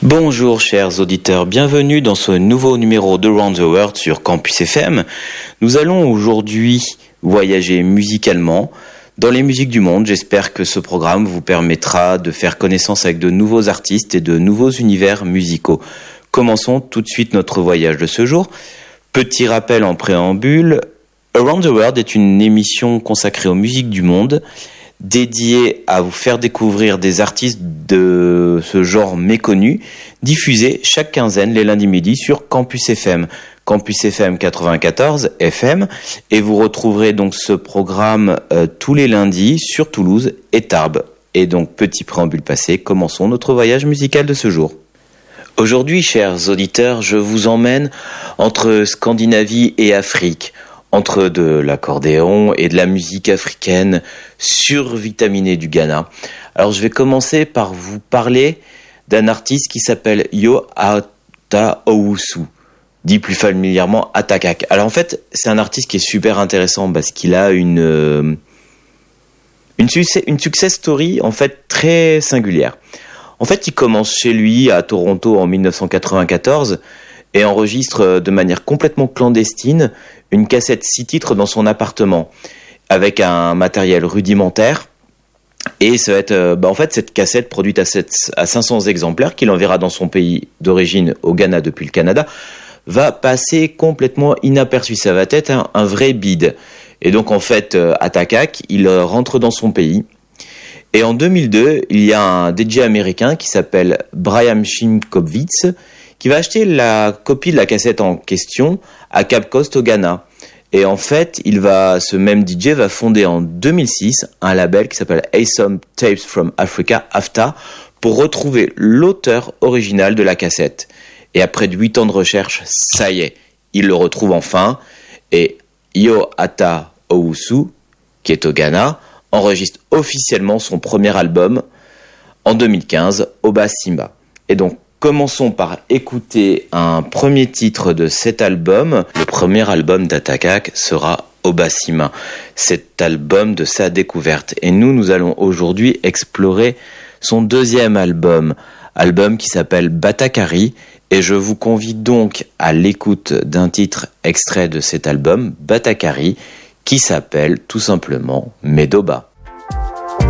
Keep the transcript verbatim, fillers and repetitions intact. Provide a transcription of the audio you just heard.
Bonjour chers auditeurs, bienvenue dans ce nouveau numéro de Around the World sur Campus F M. Nous allons aujourd'hui voyager musicalement dans les musiques du monde. J'espère que ce programme vous permettra de faire connaissance avec de nouveaux artistes et de nouveaux univers musicaux. Commençons tout de suite notre voyage de ce jour. Petit rappel en préambule, Around the World est une émission consacrée aux musiques du monde, dédié à vous faire découvrir des artistes de ce genre méconnu, diffusé chaque quinzaine les lundis midi sur Campus F M. Campus F M quatre-vingt-quatorze F M, et vous retrouverez donc ce programme euh, tous les lundis sur Toulouse et Tarbes. Et donc, petit préambule passé, commençons notre voyage musical de ce jour. Aujourd'hui, chers auditeurs, je vous emmène entre Scandinavie et Afrique, entre de l'accordéon et de la musique africaine survitaminée du Ghana. Alors je vais commencer par vous parler d'un artiste qui s'appelle Yo Ata Owusu, dit plus familièrement Atakak. Alors en fait, c'est un artiste qui est super intéressant parce qu'il a une, euh, une, success, une success story en fait très singulière. En fait, il commence chez lui à Toronto en dix-neuf cent quatre-vingt-quatorze et enregistre de manière complètement clandestine une cassette six titres dans son appartement avec un matériel rudimentaire. Et ça va être, euh, bah en fait, cette cassette produite à, sept, à cinq cents exemplaires qu'il enverra dans son pays d'origine au Ghana depuis le Canada va passer complètement inaperçu. Ça va être un, un vrai bide. Et donc en fait, euh, Atakak, il euh, rentre dans son pays. Et en deux mille deux, il y a un D J américain qui s'appelle Brian Shimkovitz qui va acheter la copie de la cassette en question à Cape Coast au Ghana. Et en fait, il va, ce même D J va fonder en deux mille six un label qui s'appelle Awesome Tapes from Africa, A F T A, pour retrouver l'auteur original de la cassette. Et après huit ans de recherche, ça y est, il le retrouve enfin. Et Yo Ata Owusu, qui est au Ghana, enregistre officiellement son premier album en deux mille quinze, Oba Simba. Et donc, commençons par écouter un premier titre de cet album. Le premier album d'Atakak sera Oba Simba, cet album de sa découverte. Et nous, nous allons aujourd'hui explorer son deuxième album, album qui s'appelle Batakari. Et je vous convie donc à l'écoute d'un titre extrait de cet album, Batakari, qui s'appelle tout simplement Medoba.